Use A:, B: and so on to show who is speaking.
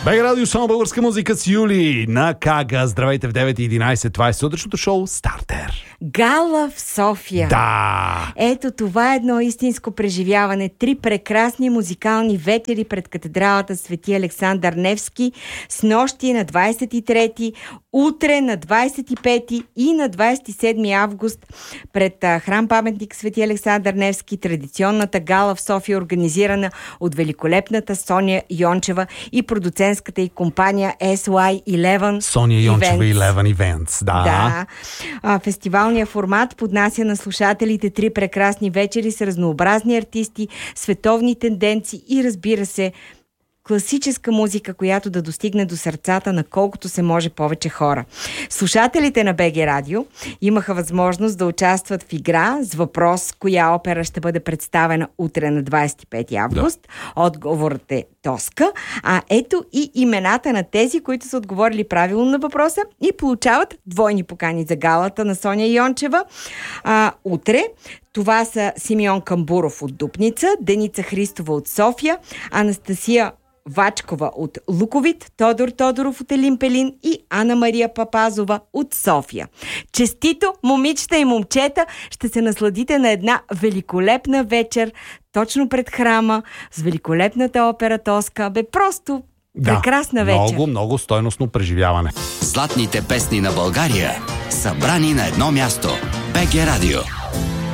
A: БГ Радио, само българска музика с Юли на Кага. Здравейте в 9:11. Това е сутрешното шоу Стартер.
B: Гала в София.
A: Да!
B: Ето това е едно истинско преживяване. 3 прекрасни музикални вечери пред катедралата Свети Александър Невски, с нощи на 23-ти, утре на 25-ти и на 27 август пред храм-паметник Свети Александър Невски. Традиционната гала в София, организирана от великолепната Соня Йончева и продуцентската й компания SY11
A: Соня Йончева 11 Events. Да.
B: Фестивалният формат поднася на слушателите 3 прекрасни вечери с разнообразни артисти, световни тенденции и, разбира се, класическа музика, която да достигне до сърцата на колкото се може повече хора. Слушателите на БГ Радио имаха възможност да участват в игра с въпрос коя опера ще бъде представена утре на 25 август. Да. Отговорът е Тоска. А ето и имената на тези, които са отговорили правилно на въпроса и получават двойни покани за галата на Соня Йончева. Утре това са Симеон Камбуров от Дупница, Деница Христова от София, Анастасия Вачкова от Луковит, Тодор Тодоров от Елин-Пелин и Ана Мария Папазова от София. Честито, момичета и момчета, ще се насладите на една великолепна вечер точно пред храма с великолепната опера Тоска. Просто прекрасна вечер.
A: Много стойностно преживяване.
C: Златните песни на България, събрани на едно място. БГ Радио.